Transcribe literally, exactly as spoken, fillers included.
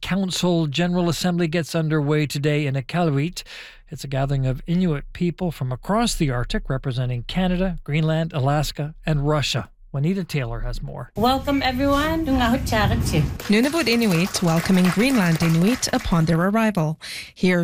Council General Assembly gets underway today in Iqaluit. It's a gathering of Inuit people from across the Arctic representing Canada, Greenland, Alaska, and Russia. Juanita Taylor has more. Welcome everyone. Nunavut Inuit welcoming Greenland Inuit upon their arrival. Here